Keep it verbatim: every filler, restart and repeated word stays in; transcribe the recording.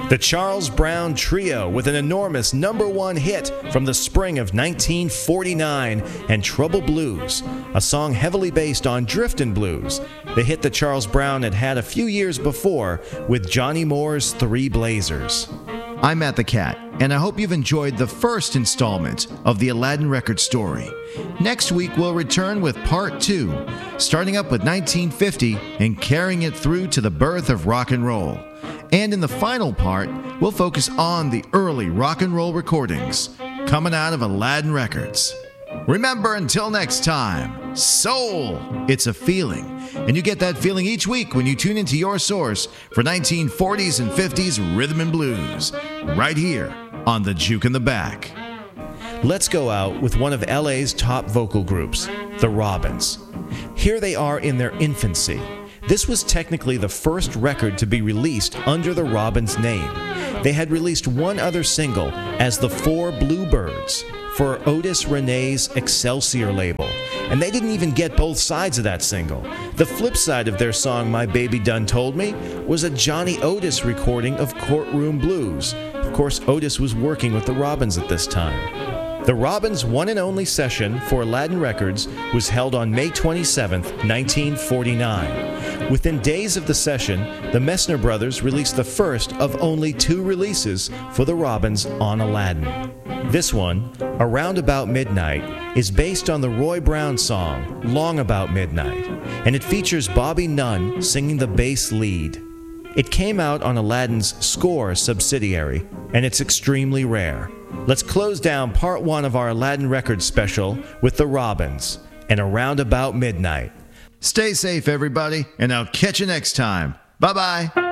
The Charles Brown Trio with an enormous number one hit from the spring of nineteen forty-nine and Trouble Blues, a song heavily based on Driftin' Blues, the hit that Charles Brown had had a few years before with Johnny Moore's Three Blazers. I'm Matt the Cat, and I hope you've enjoyed the first installment of the Aladdin Record story. Next week, we'll return with part two, starting up with nineteen fifty and carrying it through to the birth of rock and roll. And in the final part, we'll focus on the early rock and roll recordings coming out of Aladdin Records. Remember, until next time, soul, it's a feeling. And you get that feeling each week when you tune into your source for nineteen forties and fifties rhythm and blues, right here on The Juke in the Back. Let's go out with one of L A's top vocal groups, the Robins. Here they are in their infancy. This was technically the first record to be released under the Robins name. They had released one other single as the Four Bluebirds for Otis Renee's Excelsior label, and they didn't even get both sides of that single. The flip side of their song My Baby Done Told Me was a Johnny Otis recording of Courtroom Blues. Of course, Otis was working with the Robins at this time. The Robins' one and only session for Aladdin Records was held on May twenty-seventh, nineteen forty-nine. Within days of the session, the Messner brothers released the first of only two releases for the Robins on Aladdin. This one, Around About Midnight, is based on the Roy Brown song Long About Midnight, and it features Bobby Nunn singing the bass lead. It came out on Aladdin's Score subsidiary, and it's extremely rare. Let's close down part one of our Aladdin Records special with the Robins and Around About Midnight. Stay safe, everybody, and I'll catch you next time. Bye-bye.